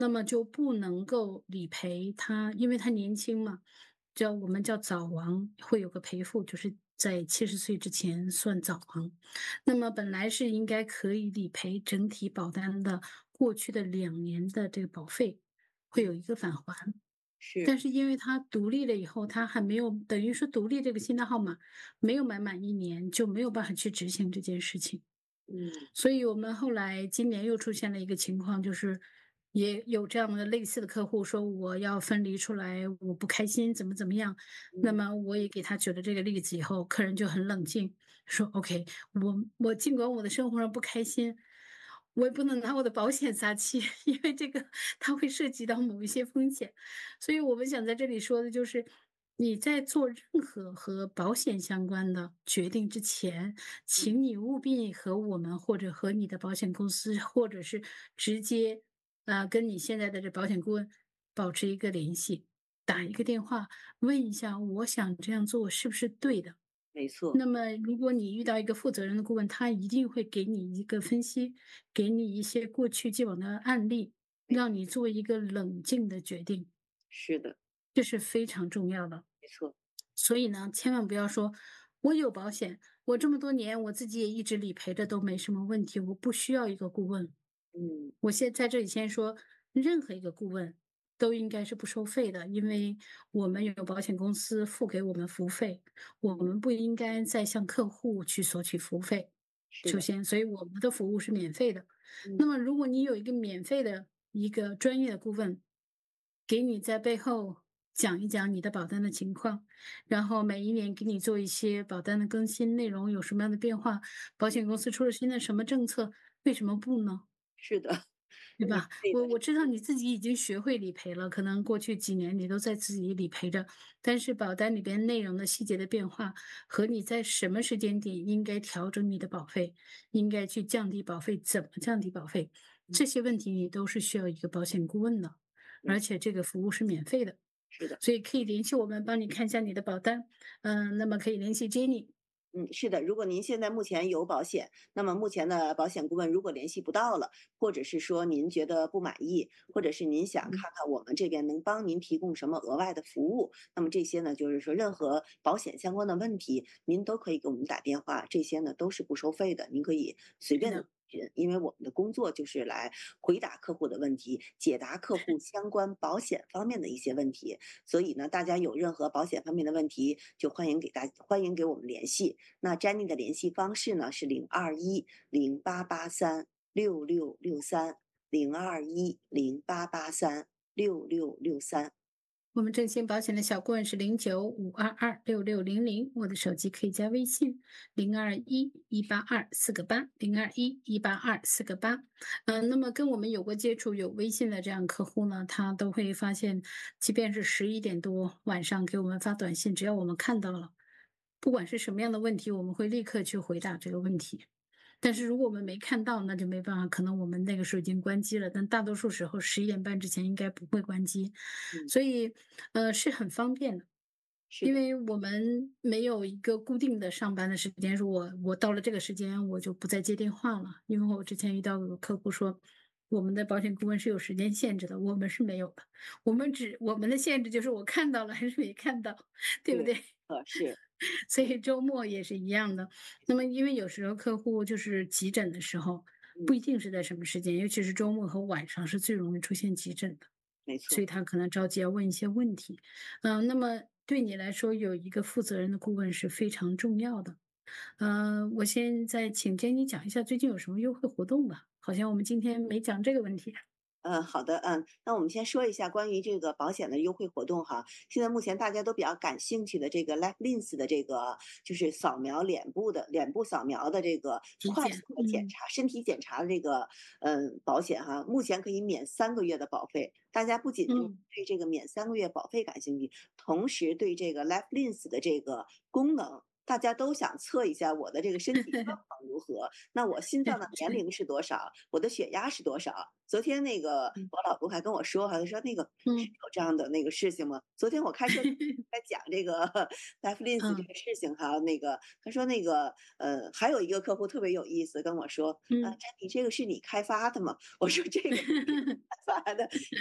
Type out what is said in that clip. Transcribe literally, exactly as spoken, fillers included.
那么就不能够理赔他，因为他年轻嘛，叫我们叫早亡，会有个赔付，就是在七十岁之前算早亡。那么本来是应该可以理赔整体保单的过去的两年的这个保费，会有一个返还。 是。 但是因为他独立了以后，他还没有等于说独立这个新的号码没有满满一年，就没有办法去执行这件事情。 嗯。 所以我们后来今年又出现了一个情况，就是也有这样的类似的客户说我要分离出来，我不开心，怎么怎么样。那嗯。 么我也给他举了这个例子以后，客人就很冷静，说 OK，我我尽管我的生活上不开心，我也不能拿我的保险撒气，因为这个它会涉及到某一些风险。所以我们想在这里说的就是，你在做任何和保险相关的决定之前，请你务必和我们或者和你的保险公司，或者是直接呃跟你现在的这保险顾问保持一个联系，打一个电话问一下，我想这样做是不是对的？ 没错。 那么如果你遇到一个负责任的顾问，他一定会给你一个分析，给你一些过去既往的案例， 没让你做一个冷静的决定， 是的。 这是非常重要的。 没错。 所以呢，千万不要说我有保险，我这么多年我自己也一直理赔着都没什么问题，我不需要一个顾问。 嗯。 我先在这里先说，任何一个顾问都应该是不收费的，因为我们有保险公司付给我们服务费，我嗯。 们不应该再向客户去索取服务费。 是的。 首先，所以我们的服务是免费的。那嗯。 么，如果你有一个免费的一个专业的顾问，给你在背后讲一讲你的保单的情况，然后每一年给你做一些保单的更新内容有什么样的变化，保险公司出了新的什么政策，为什么不呢？ 是的。 对免吧？ 费的。 我我知道你自己已经学会理赔了，可能过去几年你都在自己理赔着，但是保单里边内容的细节的变化和你在什么时间点应该调整你的保费，应该去降低保费，怎么降低保费， 嗯。 这些问题你都是需要一个保险顾问的， 嗯。 而且这个服务是免费的， 是的。 所以可以联系我们帮你看一下你的保单，嗯，那么可以联系 Jenny。 嗯，是的，如果您现在目前有保险，那么目前的保险顾问如果联系不到了，或者是说您觉得不满意，或者是您想嗯， 看看我们这边能帮您提供什么额外的服务，那么这些呢，就是说任何保险相关的问题，您都可以给我们打电话，这些呢都是不收费的，您可以随便的。 是的， 因为我们的工作就是来回答客户的问题，解答客户相关保险方面的一些问题。所以呢，大家有任何保险方面的问题，就欢迎给大欢迎给我们联系。那 Jenny 的联系方式呢是零二一零八八三六六六三零二一零八八三六六六三。 我们振兴保险的小顾问是零九五二二六六零零，我的手机可以加微信零二一一八二四个八零二一一八二四个八。嗯，那么跟我们有过接触、有微信的这样客户呢，他都会发现，即便是十一点多晚上给我们发短信，只要我们看到了，不管是什么样的问题，我们会立刻去回答这个问题。但是如果我们没看到，那就没办法，可能我们那个时候已经关机了，但大多数时候十一点半之前应该不会关机， 嗯。 所以，呃，是很方便的。 是的。 因为我们没有一个固定的上班的时间，说我我到了这个时间我就不再接电话了。因为我之前遇到有个客户说，我们的保险顾问是有时间限制的，我们是没有的。我们只我们的限制就是我看到了还是没看到，对不对。 对？ 呃，是。 所以周末也是一样的。那么因为有时候客户就是急诊的时候，不嗯。 一定是在什么时间，尤其是周末和晚上是最容易出现急诊的， 没错。 所以他可能着急要问一些问题。嗯，那么对你来说有一个负责任的顾问是非常重要的。呃，我现在请 Jenny 讲一下最近有什么优惠活动吧，好像我们今天没讲这个问题。 嗯，好的。嗯，那我们先说一下关于这个保险的优惠活动哈。现在目前大家都比较感兴趣的这个 LifeLinks 的这个就是扫描脸部的脸部扫描的这个体检， 快速的检嗯， 查身体检查的这个嗯保险哈，目前可以免三个月的保费。大家不仅就嗯， 对这个免三个月保费感兴趣，同时对这个 LifeLinks 的这个功能。 大家都想测一下我的这个身体状况如何，那我心脏的年龄是多少，我的血压是多少。昨天那个嗯我老公还跟我说哈，他说那个是嗯有这样的那个事情吗？昨天我开车在讲这个 Netflix 这嗯个事情哈，那个他说那个呃还有一个客户特别有意思跟我说，啊， 嗯。 詹妮这个是你开发的吗？我说这个不是开发的，